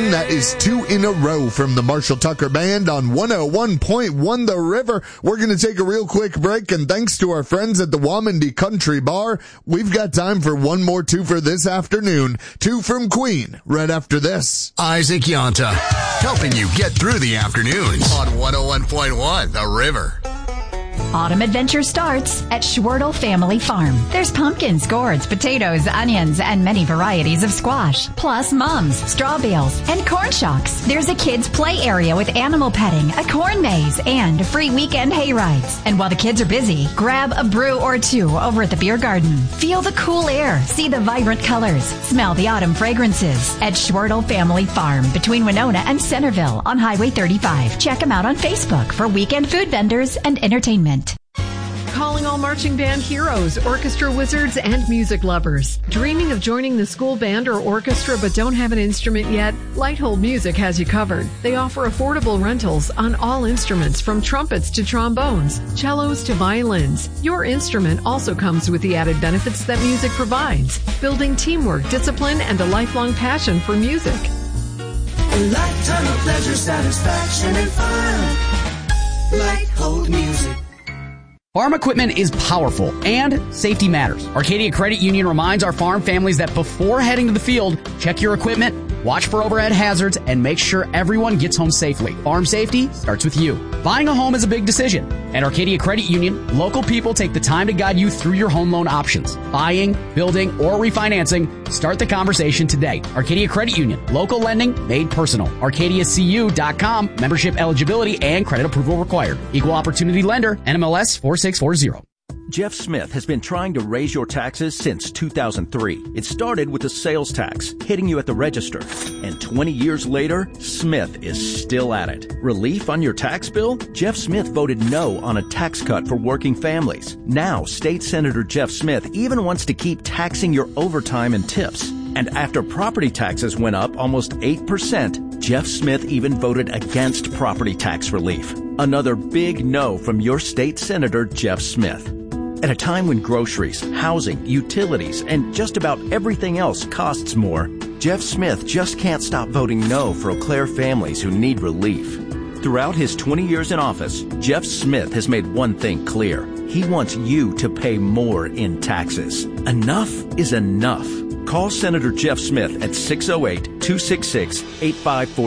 Queen. That is 2 in a row from the Marshall Tucker Band on 101.1 The River. We're going to take a real quick break, and thanks to our friends at the Waumandy Country Bar, we've got time for one more two for this afternoon. 2 from Queen right after this. Isaac Yanta, helping you get through the afternoons on 101.1 The River. Autumn adventure starts at Schwartle Family Farm. There's pumpkins, gourds, potatoes, onions, and many varieties of squash, plus mums, straw bales, and corn shocks. There's a kids' play area with animal petting, a corn maze, and free weekend hay rides. And while the kids are busy, grab a brew or two over at the beer garden. Feel the cool air, see the vibrant colors, smell the autumn fragrances at Schwartle Family Farm between Winona and Centerville on Highway 35. Check them out on Facebook for weekend food vendors and entertainment. Calling all marching band heroes, orchestra wizards, and music lovers. Dreaming of joining the school band or orchestra but don't have an instrument yet? Lighthold Music has you covered. They offer affordable rentals on all instruments from trumpets to trombones, cellos to violins. Your instrument also comes with the added benefits that music provides, building teamwork, discipline, and a lifelong passion for music. A lifetime of pleasure, satisfaction, and fun. Lighthold Music. Farm equipment is powerful, and safety matters. Arcadia Credit Union reminds our farm families that before heading to the field, check your equipment, watch for overhead hazards, and make sure everyone gets home safely. Farm safety starts with you. Buying a home is a big decision. At Arcadia Credit Union, local people take the time to guide you through your home loan options. Buying, building, or refinancing, start the conversation today. Arcadia Credit Union, local lending made personal. ArcadiaCU.com, membership eligibility and credit approval required. Equal opportunity lender, NMLS 4640. Jeff Smith has been trying to raise your taxes since 2003. It started with the sales tax, hitting you at the register. And 20 years later, Smith is still at it. Relief on your tax bill? Jeff Smith voted no on a tax cut for working families. Now, State Senator Jeff Smith even wants to keep taxing your overtime and tips. And after property taxes went up almost 8%, Jeff Smith even voted against property tax relief. Another big no from your state senator, Jeff Smith. At a time when groceries, housing, utilities, and just about everything else costs more, Jeff Smith just can't stop voting no for Eau Claire families who need relief. Throughout his 20 years in office, Jeff Smith has made one thing clear. He wants you to pay more in taxes. Enough is enough. Call Senator Jeff Smith at 608-266-8540.